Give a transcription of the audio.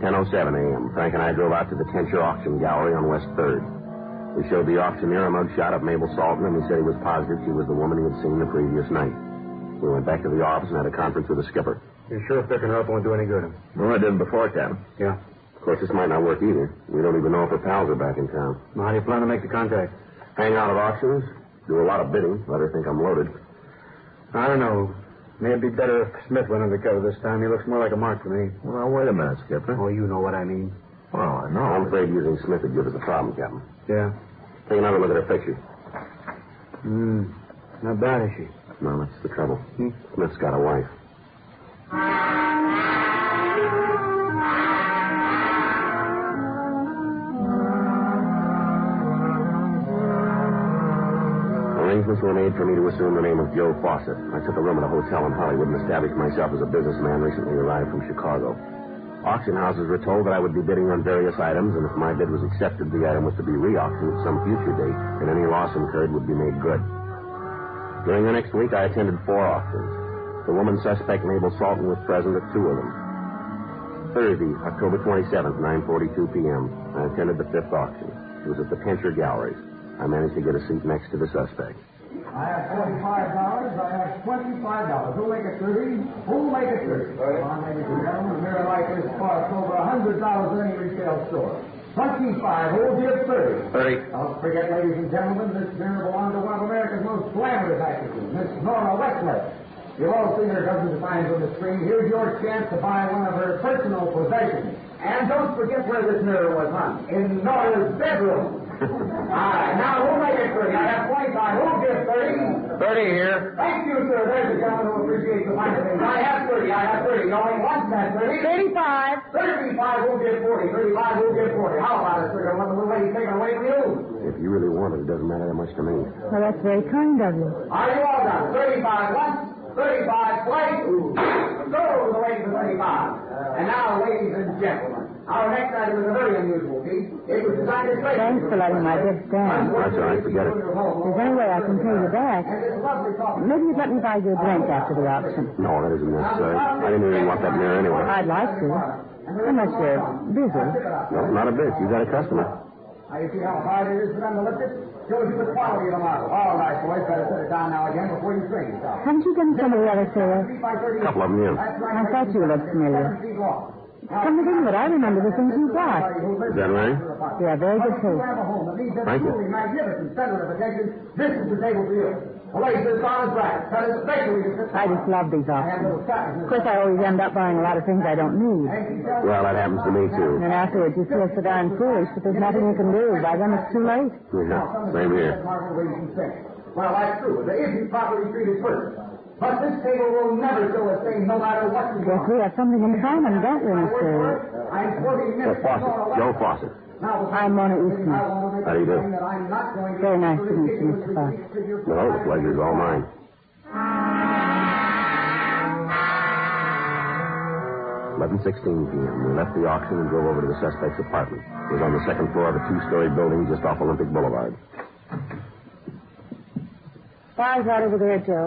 10:07 a.m. Frank and I drove out to the Tencher Auction Gallery on West 3rd. We showed the auctioneer a mugshot of Mabel Salton, and he said he was positive she was the woman he had seen the previous night. We went back to the office and had a conference with the skipper. You sure picking her up won't do any good? Well, I did before, Captain. Yeah. Of course, this might not work either. We don't even know if her pals are back in town. Now, how do you plan to make the contact? Hang out at auctions, do a lot of bidding, let her think I'm loaded. I don't know. Maybe it'd be better if Smith went undercover this time. He looks more like a mark to me. Well, wait a minute, Skipper. Oh, you know what I mean. Well, I know. I'm afraid using Smith would give us a problem, Captain. Yeah. Take another look at her picture. Not bad, is she? No, that's the trouble. Smith's got a wife. Arrangements were made for me to assume the name of Joe Fawcett. I took a room at a hotel in Hollywood and established myself as a businessman recently arrived from Chicago. Auction houses were told that I would be bidding on various items, and if my bid was accepted, the item was to be re-auctioned at some future date, and any loss incurred would be made good. During the next week, I attended 4 auctions. The woman suspect, Mabel Salton, was present at 2 of them. Thursday, October 27th, 9:42 p.m., I attended the 5th auction. It was at the Tencher Galleries. I managed to get a seat next to the suspect. I have $45. I have $25. Who'll make it 30? Who'll make it 30? Well, ladies and gentlemen, a mirror like this costs over $100 at any retail store. 25. Who'll give 30? 30. Don't forget, ladies and gentlemen, this mirror belongs to one of America's most glamorous actresses, Miss Nora Westler. You've all seen her dozens of times on the screen. Here's your chance to buy one of her personal possessions. And don't forget where this mirror was hung. In Nora's bedroom. All right, now who'll make it 30? I have 25. Who'll give 30? 30 here. Thank you, sir. There's a gentleman who appreciates the finer things. I have 30. I have 30. You only want that 30. 35. 35 will give 40. 35 will give 40. How about it, sir? Don't let the little lady take it away from you. If you really want it, it doesn't matter that much to me. Well, that's very kind of you. Are you all done? 35 once, 35 twice. Go to the ladies of 35. And now, ladies and gentlemen, our next item is a very unusual piece. It was designed as Thanks for letting my gift stand. That's all right. Forget it. If there's any way I can pay you back, maybe you'd let me buy you a drink after the auction. No, that isn't necessary. I didn't really want that mirror anyway. I'd like to. Unless you're busy. No, not a bit. You got a customer. Now, you see how hard it is for them to lift it? Shows you the quality of the model. All right, boys, better set it down now again before you strain yourself. Haven't you done some of the other sales? A couple of them, yeah. I thought you looked familiar. Come to think of it, I remember the things you bought. Is that right? You have very good taste. Thank you. Magnificent center of attention. This is the table for you. Place this on his rack. Cut especially. I just love these auctions. Of course, I always end up buying a lot of things I don't need. Well, that happens to me, too. And afterwards, you feel so darn foolish that there's nothing you can do. By then, it's too late. Yeah, same here. Well, that's true. If you properly treated first. But this table will never show a stain no matter what you Yes, want. we have something in common, don't we, Mr. I'm quoting Miss Fawcett. Joe Fawcett. I'm Mona Eastman. How do you do? Very nice to meet you, Mr. Fawcett. No, the pleasure's all mine. 11:16 p.m. We left the auction and drove over to the suspect's apartment. It was on the second floor of a 2-story building just off Olympic Boulevard. Fire's right over there, Joe.